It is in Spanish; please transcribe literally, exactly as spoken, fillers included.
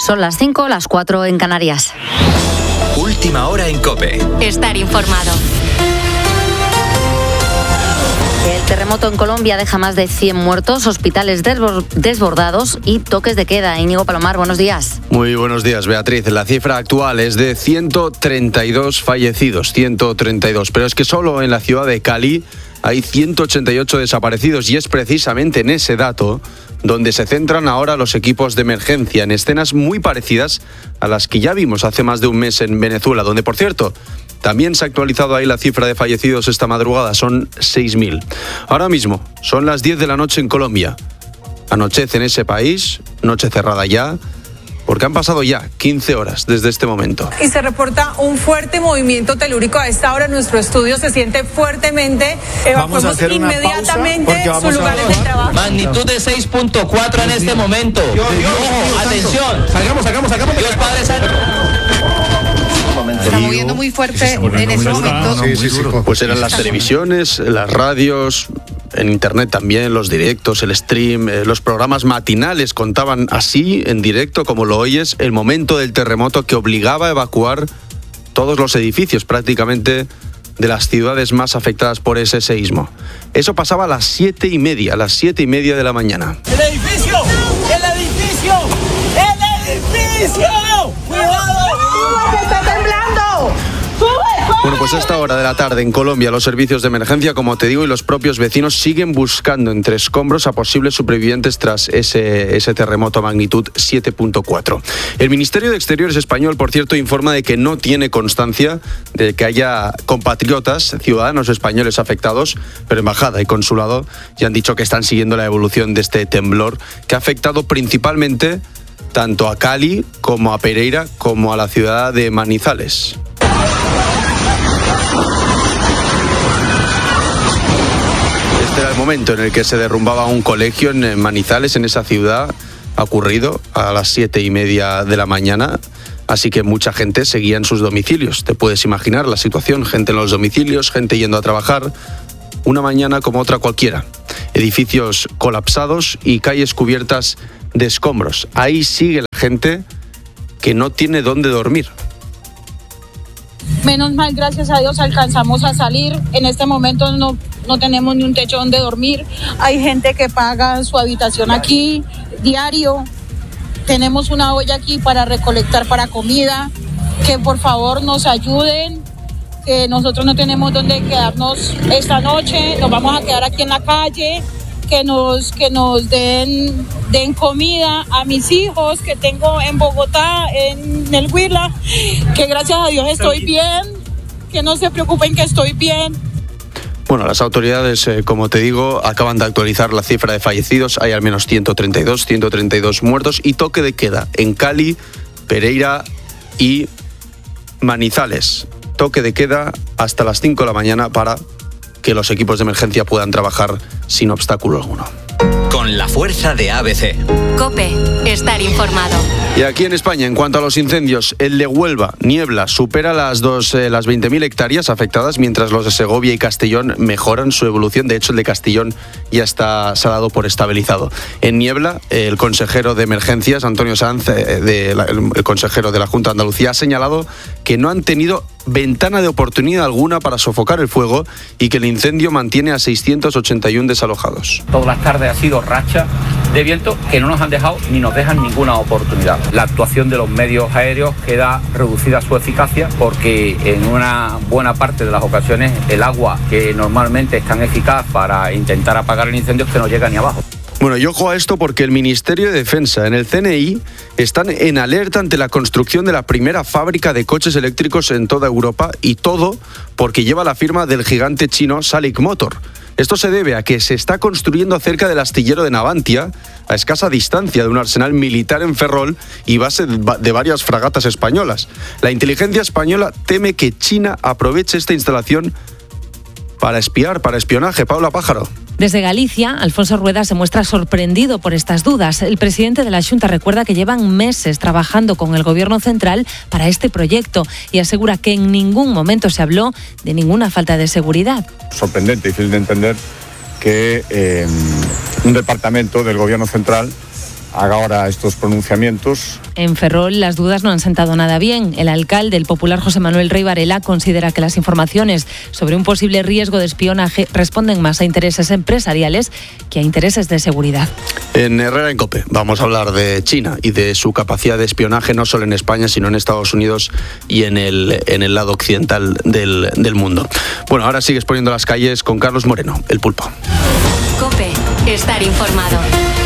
Son las cinco, las cuatro en Canarias. Última hora en COPE. Estar informado. El terremoto en Colombia deja más de cien muertos, hospitales desbordados y toques de queda. Íñigo Palomar, buenos días. Muy buenos días, Beatriz. La cifra actual es de ciento treinta y dos fallecidos, ciento treinta y dos. Pero es que solo en la ciudad de Cali hay ciento ochenta y ocho desaparecidos y es precisamente en ese dato donde se centran ahora los equipos de emergencia, en escenas muy parecidas a las que ya vimos hace más de un mes en Venezuela, donde, por cierto, también se ha actualizado ahí la cifra de fallecidos esta madrugada, son seis mil. Ahora mismo son las diez de la noche en Colombia. Anochece en ese país, noche cerrada ya, porque han pasado ya quince horas desde este momento. Y se reporta un fuerte movimiento telúrico. A esta hora nuestro estudio se siente fuertemente. Evacuamos inmediatamente sus lugares de trabajo. Magnitud de seis punto cuatro en este momento. Dios, Dios, Ojo, atención. Salgamos, salgamos, salgamos. Dios Padre Santo. Se está moviendo muy fuerte en ese momento. Sí, sí, sí. Pues eran las televisiones, las radios, en internet también, los directos, el stream, eh, los programas matinales contaban así, en directo, como lo oyes, el momento del terremoto que obligaba a evacuar todos los edificios prácticamente de las ciudades más afectadas por ese seísmo. Eso pasaba a las siete y media, a las siete y media de la mañana. ¡El edificio! ¡El edificio! ¡El edificio! ¡Cuidado! ¡Está temblando! Bueno, pues a esta hora de la tarde en Colombia los servicios de emergencia, como te digo, y los propios vecinos siguen buscando entre escombros a posibles supervivientes tras ese, ese terremoto magnitud siete punto cuatro. El Ministerio de Exteriores español, por cierto, informa de que no tiene constancia de que haya compatriotas, ciudadanos españoles afectados, pero embajada y consulado ya han dicho que están siguiendo la evolución de este temblor que ha afectado principalmente tanto a Cali como a Pereira como a la ciudad de Manizales. Este era el momento en el que se derrumbaba un colegio en Manizales, en esa ciudad. Ha ocurrido a las siete y media de la mañana, así que mucha gente seguía en sus domicilios. Te puedes imaginar la situación, gente en los domicilios, gente yendo a trabajar, una mañana como otra cualquiera. Edificios colapsados y calles cubiertas de escombros. Ahí sigue la gente que no tiene dónde dormir. Menos mal, gracias a Dios, alcanzamos a salir. En este momento no, no tenemos ni un techo donde dormir. Hay gente que paga su habitación aquí, diario. Tenemos una olla aquí para recolectar para comida. Que por favor nos ayuden, que nosotros no tenemos dónde quedarnos esta noche. Nos vamos a quedar aquí en la calle. Que nos, que nos den, den comida a mis hijos que tengo en Bogotá, en el Huila, que gracias a Dios estoy bien, que no se preocupen que estoy bien. Bueno, las autoridades, eh, como te digo, acaban de actualizar la cifra de fallecidos. Hay al menos ciento treinta y dos, ciento treinta y dos muertos y toque de queda en Cali, Pereira y Manizales. Toque de queda hasta las cinco de la mañana para que los equipos de emergencia puedan trabajar sin obstáculo alguno. Con la fuerza de A B C. COPE, estar informado. Y aquí en España, en cuanto a los incendios, el de Huelva, Niebla, supera las, dos, eh, las veinte mil hectáreas afectadas, mientras los de Segovia y Castellón mejoran su evolución. De hecho, el de Castellón ya está se ha dado por estabilizado. En Niebla, eh, el consejero de emergencias, Antonio Sanz, eh, de la, el, el consejero de la Junta de Andalucía, ha señalado que no han tenido ventana de oportunidad alguna para sofocar el fuego y que el incendio mantiene a seiscientos ochenta y uno desalojados. Todas las tardes ha sido racha de viento que no nos han dejado ni nos dejan ninguna oportunidad. La actuación de los medios aéreos queda reducida su eficacia porque en una buena parte de las ocasiones el agua que normalmente es tan eficaz para intentar apagar el incendio es que no llega ni abajo. Bueno, y ojo a esto porque el Ministerio de Defensa en el C N I están en alerta ante la construcción de la primera fábrica de coches eléctricos en toda Europa y todo porque lleva la firma del gigante chino Salic Motor. Esto se debe a que se está construyendo cerca del astillero de Navantia, a escasa distancia de un arsenal militar en Ferrol y base de varias fragatas españolas. La inteligencia española teme que China aproveche esta instalación para espiar, para espionaje. Paula Pájaro. Desde Galicia, Alfonso Rueda se muestra sorprendido por estas dudas. El presidente de la Xunta recuerda que llevan meses trabajando con el Gobierno central para este proyecto y asegura que en ningún momento se habló de ninguna falta de seguridad. Sorprendente, difícil de entender que eh, un departamento del Gobierno central haga ahora estos pronunciamientos. En Ferrol las dudas no han sentado nada bien. El alcalde, el popular José Manuel Rey Varela, considera que las informaciones sobre un posible riesgo de espionaje responden más a intereses empresariales que a intereses de seguridad. En Herrera en COPE vamos a hablar de China y de su capacidad de espionaje no solo en España, sino en Estados Unidos y en el, en el lado occidental del, del mundo. Bueno, ahora sigues poniendo las calles con Carlos Moreno, el Pulpo. COPE, estar informado.